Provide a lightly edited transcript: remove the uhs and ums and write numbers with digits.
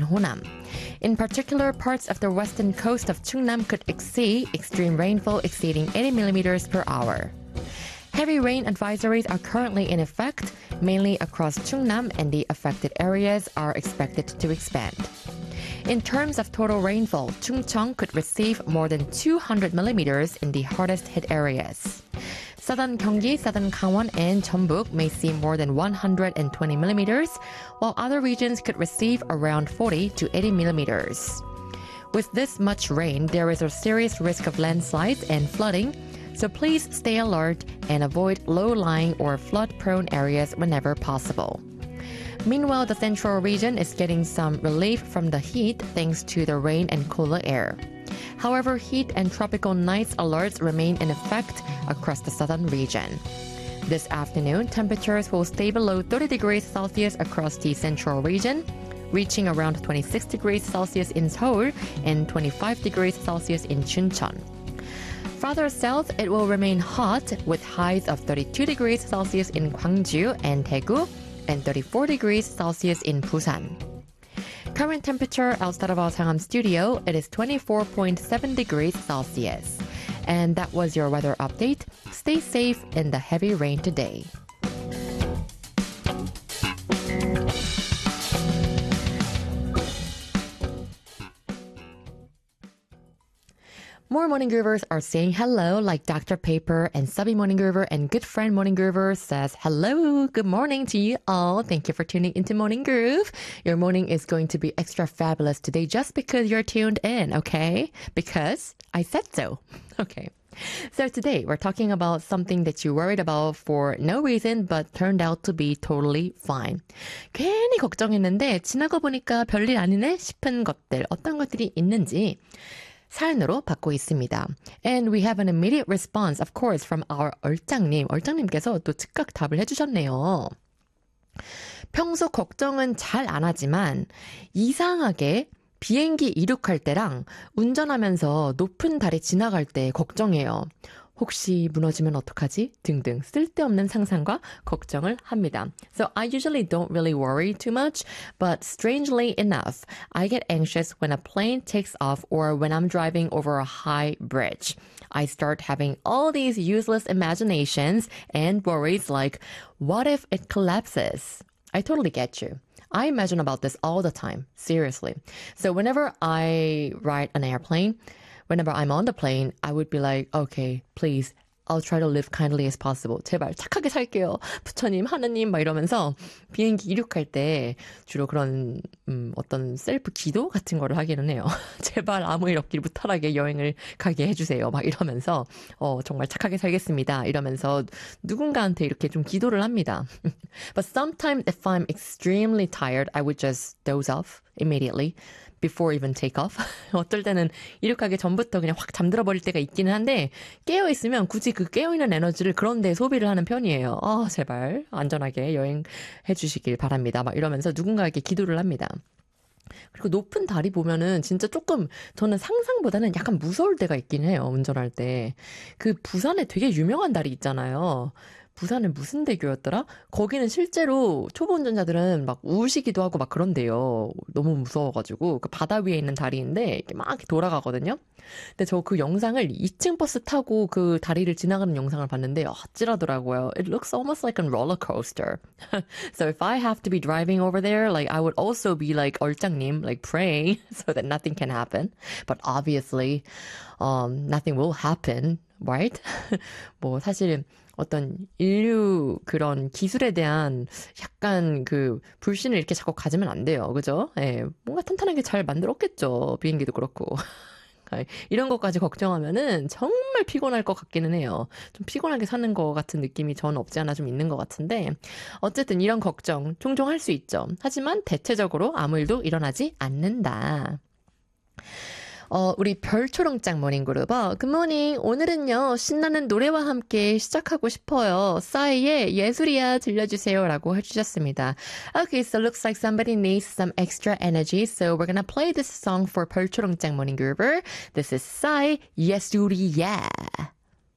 Honam. In particular, parts of the western coast of Chungnam could exceed extreme rainfall exceeding 80 millimeters per hour. Heavy rain advisories are currently in effect, mainly across Chungnam, and the affected areas are expected to expand. In terms of total rainfall, Chungcheong could receive more than 200 millimeters in the hardest hit areas. Southern Gyeonggi, Southern Gangwon, and Jeonbuk may see more than 120 millimeters, while other regions could receive around 40 to 80 millimeters. With this much rain, there is a serious risk of landslides and flooding, so please stay alert and avoid low-lying or flood-prone areas whenever possible. Meanwhile, the central region is getting some relief from the heat thanks to the rain and cooler air. However, heat and tropical nights alerts remain in effect across the southern region. This afternoon, temperatures will stay below 30 degrees Celsius across the central region, reaching around 26 degrees Celsius in Seoul and 25 degrees Celsius in Chuncheon. Farther south, it will remain hot with highs of 32 degrees Celsius in Gwangju and Daegu and 34 degrees Celsius in Busan. Current temperature outside of our Sangam studio, it is 24.7 degrees Celsius. And that was your weather update. Stay safe in the heavy rain today. More Morning Groovers are saying hello, like Dr. Paper and Subby Morning Groover and good friend Morning Groover says hello, good morning to you all. Thank you for tuning into Morning Groove. Your morning is going to be extra fabulous today just because you're tuned in, okay? Because I said so. Okay. So today we're talking about something that you worried about for no reason but turned out to be totally fine. 괜히 걱정했는데 지나고 보니까 별일 아니네 싶은 것들, 어떤 것들이 있는지 사연으로 받고 있습니다. And we have an immediate response, of course, from our 얼짱님. 얼짱님께서 또 즉각 답을 해주셨네요. 평소 걱정은 잘 안 하지만 이상하게 비행기 이륙할 때랑 운전하면서 높은 다리 지나갈 때 걱정해요. 혹시 무너지면 어떡하지? 등등 쓸데없는 상상과 걱정을 합니다. So I usually don't really worry too much, but strangely enough, I get anxious when a plane takes off or when I'm driving over a high bridge. I start having all these useless imaginations and worries like, what if it collapses? I totally get you. I imagine about this all the time, seriously. So whenever I ride an airplane, whenever I'm on the plane, I would be like, okay, please, I'll try to live kindly as possible. 제발 착하게 살게요. 부처님, 하느님 막 이러면서 비행기 이륙할 때 주로 그런 어떤 셀프 기도 같은 거를 하기는 해요. 제발 아무 일 없길 무탈하게 여행을 가게 해주세요. 막 이러면서 정말 착하게 살겠습니다. 이러면서 누군가한테 이렇게 좀 기도를 합니다. But sometimes if I'm extremely tired, I would just doze off immediately. Before even take off. 어떨 때는 이륙하기 전부터 그냥 확 잠들어 버릴 때가 있기는 한데 깨어있으면 굳이 그 깨어있는 에너지를 그런 데 소비를 하는 편이에요. 제발 안전하게 여행해 주시길 바랍니다. 막 이러면서 누군가에게 기도를 합니다. 그리고 높은 다리 보면은 진짜 조금 저는 상상보다는 약간 무서울 때가 있긴 해요. 운전할 때. 그 부산에 되게 유명한 다리 있잖아요. 부산은 무슨 대교였더라? 거기는 실제로 초보 운전자들은 막 우시기도 하고 막 그런데요. 너무 무서워가지고 그 바다 위에 있는 다리인데 이렇게 막 이렇게 돌아가거든요. 근데 저 그 영상을 2층 버스 타고 그 다리를 지나가는 영상을 봤는데 아찔하더라고요. It looks almost like a roller coaster. So if I have to be driving over there, like I would also be like 얼짱님, like praying so that nothing can happen. But obviously, nothing will happen, right? 뭐 사실 어떤 인류 그런 기술에 대한 약간 그 불신을 이렇게 자꾸 가지면 안 돼요. 그죠? 예, 뭔가 탄탄하게 잘 만들었겠죠. 비행기도 그렇고. 이런 것까지 걱정하면은 정말 피곤할 것 같기는 해요. 좀 피곤하게 사는 것 같은 느낌이 저는 없지 않아 좀 있는 것 같은데 어쨌든 이런 걱정 종종 할 수 있죠. 하지만 대체적으로 아무 일도 일어나지 않는다. 우리 별초롱짱 모닝그룹. 굿모닝. 오늘은요, 신나는 노래와 함께 시작하고 싶어요. 싸이의 예술이야 들려주세요. 라고 해주셨습니다. Okay, so looks like somebody needs some extra energy. So we're gonna play this song for 별초롱짱 모닝그룹. This is 싸이 예술이야.